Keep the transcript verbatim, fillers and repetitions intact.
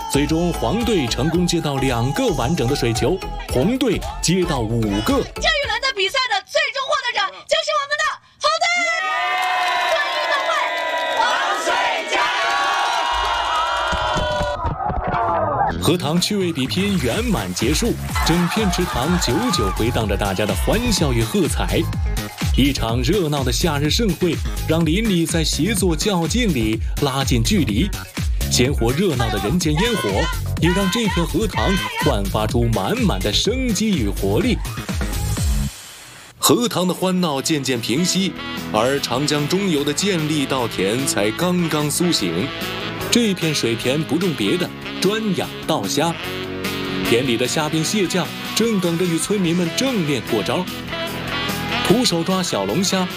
最终黄队成功接到两个完整的水球，红队接到五个。 这一轮的比赛的最终获得者就是我们的红队！ 欢迎各位，黄水加油！荷塘趣味比拼圆满结束，整片池塘久久回荡着大家的欢笑与喝彩。一场热闹的夏日盛会，让邻里在协作较劲里拉近距离。鲜活热闹的人间烟火，也让这片荷塘焕发出满满的生机与活力。荷塘的欢闹渐渐平息，而长江中游的建立稻田才刚刚苏醒。这片水田不种别的，专养稻虾。田里的虾兵蟹将正等着与村民们正面过招。徒手抓小龙虾